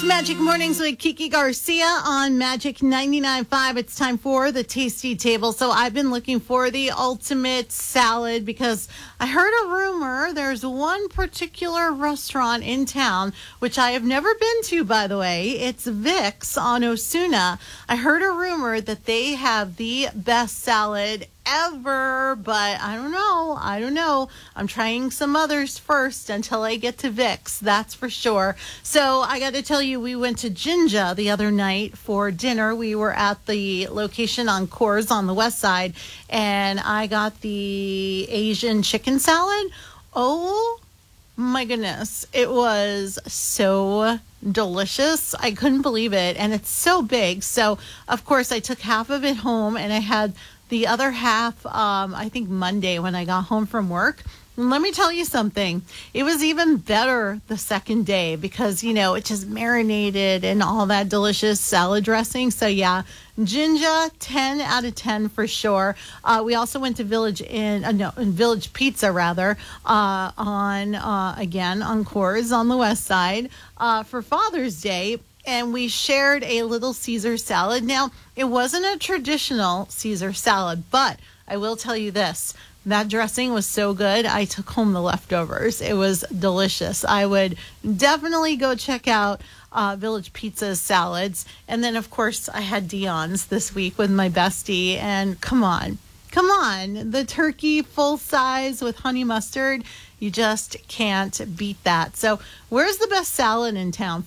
Magic Mornings with Kiki Garcia on Magic 99.5. It's time for the Tasty Table. So I've been looking for the ultimate salad because I heard a rumor there's one particular restaurant in town, which I have never been to, by the way. It's Vic's on Osuna. I heard a rumor that they have the best salad ever, but I don't know. I'm trying some others first until I get to Vic's, that's for sure. So I got to tell you, we went to Jinja the other night for dinner. We were at the location on Coors on the west side, and I got the Asian chicken salad. Oh my goodness, it was so delicious. I couldn't believe it, and it's so big. So of course I took half of it home, and I had the other half, I think Monday when I got home from work. And let me tell you something. It was even better the second day because, it just marinated in all that delicious salad dressing. So, yeah, Jinja, 10 out of 10 for sure. We also went to Village Pizza, rather, on Coors on the west side for Father's Day. And we shared a little Caesar salad. Now, it wasn't a traditional Caesar salad, but I will tell you this. That dressing was so good, I took home the leftovers. It was delicious. I would definitely go check out Village Pizza's salads. And then, of course, I had Dion's this week with my bestie. And come on, the turkey full size with honey mustard. You just can't beat that. So where's the best salad in town?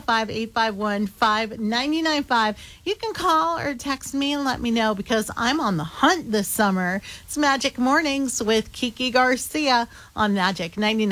505-851-5995. You can call or text me and let me know because I'm on the hunt this summer. It's Magic Mornings with Kiki Garcia on Magic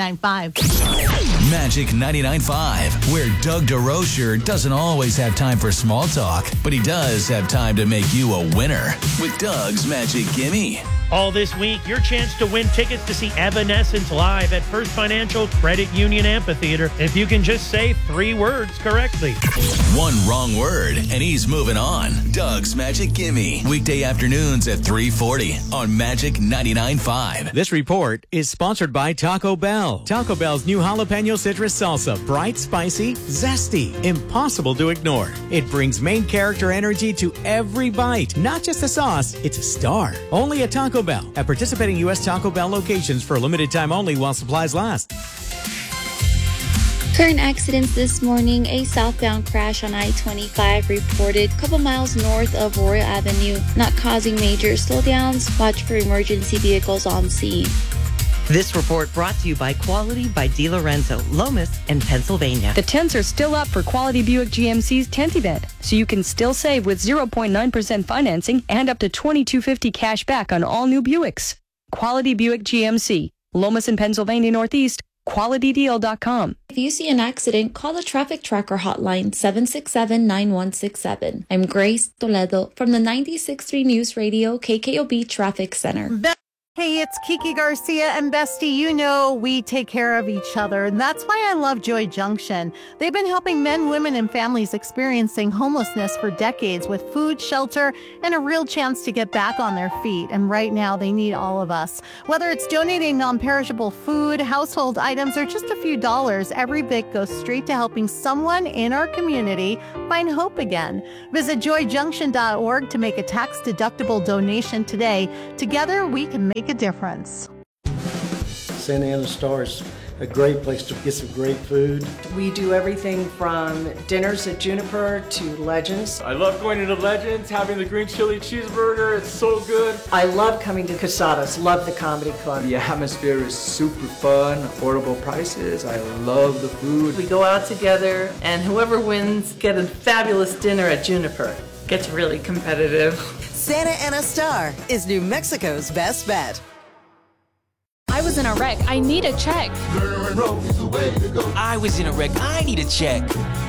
99.5. Magic 99.5, where Doug DeRocher doesn't always have time for small talk, but he does have time to make you a winner with Doug's Magic Gimme. All this week, your chance to win tickets to see Evanescence live at First Financial Credit Union Amphitheater if you can just say 3 words correctly. One wrong word, and he's moving on. Doug's Magic Gimme, weekday afternoons at 3:40 on Magic 99.5. This report is sponsored by Taco Bell. Taco Bell's new jalapeno citrus salsa. Bright, spicy, zesty, impossible to ignore. It brings main character energy to every bite. Not just a sauce, it's a star. Only at Taco Bell at participating U.S. Taco Bell locations for a limited time only while supplies last. Current accidents this morning. A southbound crash on I-25 reported a couple miles north of Royal Avenue, not causing major slowdowns. Watch for emergency vehicles on scene. This report brought to you by Quality by DiLorenzo, Lomas, and Pennsylvania. The 10s are still up for Quality Buick GMC's 10th event, so you can still save with 0.9% financing and up to $2,250 cash back on all new Buicks. Quality Buick GMC, Lomas and Pennsylvania Northeast, QualityDeal.com. If you see an accident, call the Traffic Tracker hotline 767-9167. I'm Grace Toledo from the 96.3 News Radio KKOB Traffic Center. Hey, it's Kiki Garcia and Bestie. We take care of each other, and that's why I love Joy Junction. They've been helping men, women, and families experiencing homelessness for decades with food, shelter, and a real chance to get back on their feet. And right now, they need all of us. Whether it's donating non-perishable food, household items, or just a few dollars, every bit goes straight to helping someone in our community find hope again. Visit joyjunction.org to make a tax-deductible donation today. Together, we can make a difference. Santa Ana Star is a great place to get some great food. We do everything from dinners at Juniper to Legends. I love going into Legends, having the green chili cheeseburger. It's so good. I love coming to Casadas. Love the comedy club. The atmosphere is super fun, affordable prices. I love the food. We go out together, and whoever wins get a fabulous dinner at Juniper. Gets really competitive. Santa Ana Star is New Mexico's best bet. I was in a wreck. I need a check. I was in a wreck. I need a check.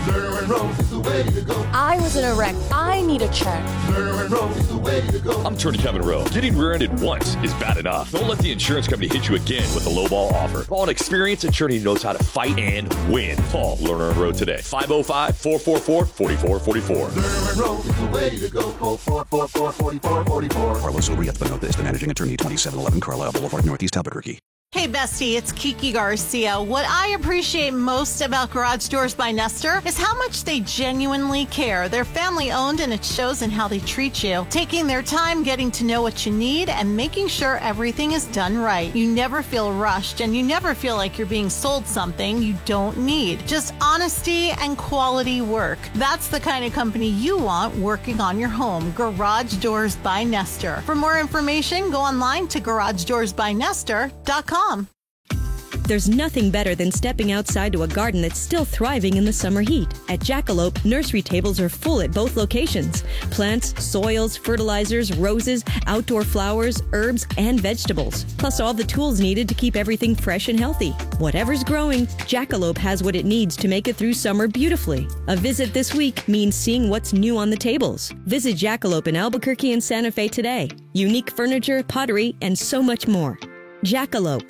I was in a wreck. I need a check. I'm Attorney Kevin Rowe. Getting rear-ended once is bad enough. Don't let the insurance company hit you again with a lowball offer. Call an experienced attorney who knows how to fight and win. Call Lerner and Rowe today. 505-444-4444. Lerner and Rowe is the way to go. Call 444-4444. Carlos O'Rieth, but note this. The managing attorney, 2711 Carlisle Boulevard, Northeast Albuquerque. Hey bestie, it's Kiki Garcia. What I appreciate most about Garage Doors by Nestor is how much they genuinely care. They're family owned and it shows in how they treat you. Taking their time getting to know what you need and making sure everything is done right. You never feel rushed and you never feel like you're being sold something you don't need. Just honesty and quality work. That's the kind of company you want working on your home. Garage Doors by Nestor. For more information, go online to GarageDoorsByNestor.com. There's nothing better than stepping outside to a garden that's still thriving in the summer heat. At Jackalope, nursery tables are full at both locations. Plants, soils, fertilizers, roses, outdoor flowers, herbs, and vegetables. Plus all the tools needed to keep everything fresh and healthy. Whatever's growing, Jackalope has what it needs to make it through summer beautifully. A visit this week means seeing what's new on the tables. Visit Jackalope in Albuquerque and Santa Fe today. Unique furniture, pottery, and so much more. Jackalope.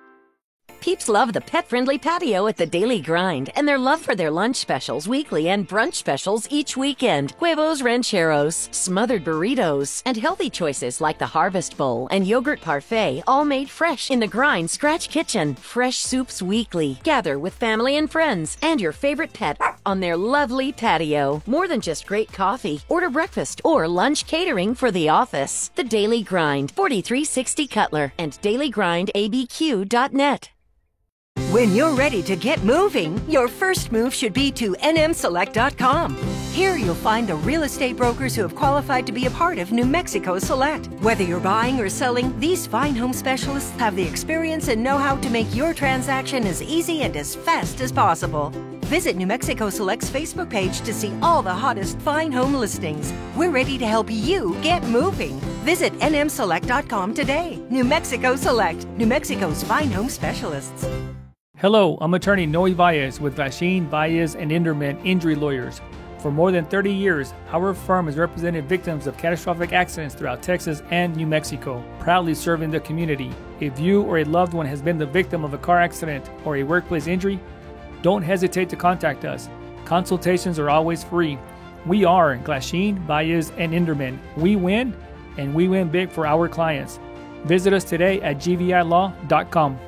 Peeps love the pet-friendly patio at the Daily Grind, and their love for their lunch specials weekly and brunch specials each weekend. Huevos rancheros, smothered burritos, and healthy choices like the Harvest Bowl and Yogurt Parfait, all made fresh in the Grind Scratch Kitchen. Fresh soups weekly. Gather with family and friends and your favorite pet on their lovely patio. More than just great coffee. Order breakfast or lunch catering for the office. The Daily Grind, 4360 Cutler, and dailygrindabq.net. When you're ready to get moving, your first move should be to nmselect.com. Here you'll find the real estate brokers who have qualified to be a part of New Mexico Select. Whether you're buying or selling, these fine home specialists have the experience and know-how to make your transaction as easy and as fast as possible. Visit New Mexico Select's Facebook page to see all the hottest fine home listings. We're ready to help you get moving. Visit nmselect.com today. New Mexico Select, New Mexico's fine home specialists. Hello, I'm attorney Noe Valles with Glasheen, Valles, and Inderman Injury Lawyers. For more than 30 years, our firm has represented victims of catastrophic accidents throughout Texas and New Mexico, proudly serving the community. If you or a loved one has been the victim of a car accident or a workplace injury, don't hesitate to contact us. Consultations are always free. We are Glasheen, Valles, and Inderman. We win, and we win big for our clients. Visit us today at gvilaw.com.